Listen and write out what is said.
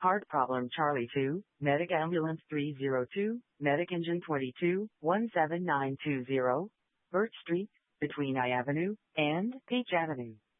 Heart problem Charlie 2, Medic Ambulance 302, Medic Engine 22, 17920, Birch Street, between I Avenue and Peach Avenue.